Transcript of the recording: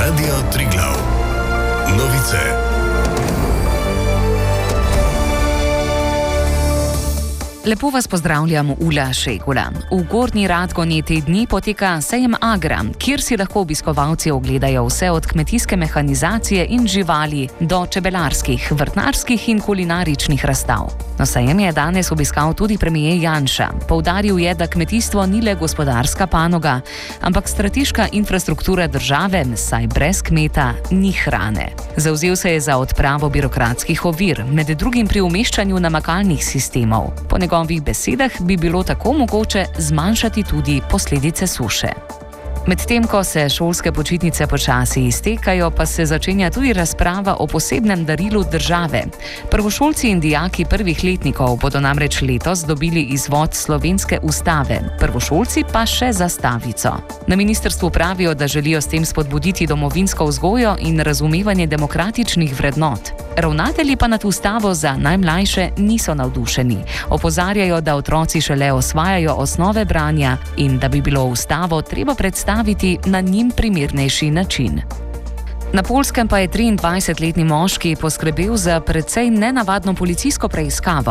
Radio Triglav. Novice. Lepo vas pozdravljam, Ula Šegula. V Gornji Radgoni te dni poteka sejem Agra, kjer si lahko obiskovalci ogledajo vse od kmetijske mehanizacije in živali do čebelarskih, vrtnarskih in kulinaričnih razstav. No, sejem je danes obiskal tudi premier Janša. Poudaril je, da kmetijstvo ni le gospodarska panoga, ampak strateška infrastruktura države, saj brez kmeta ni hrane. Zavzel se je za odpravo birokratskih ovir, med drugim pri umeščanju namakalnih sistemov. Po njegovih besedah bi bilo tako mogoče zmanjšati tudi posledice suše. Medtem ko se šolske počitnice počasi iztekajo, pa se začenja tudi razprava o posebnem darilu države. Prvošolci in dijaki prvih letnikov bodo namreč letos dobili izvod slovenske ustave, prvošolci pa še zastavico. Na ministrstvu pravijo, da želijo s tem spodbuditi domovinsko vzgojo in razumevanje demokratičnih vrednot. Ravnatelji pa nad ustavo za najmlajše niso navdušeni. Opozarjajo, da otroci šele osvajajo osnove branja in da bi bilo ustavo treba predstaviti na njim primernejši način. Na Poljskem pa je 23-letni moški poskrbel za precej nenavadno policijsko preiskavo.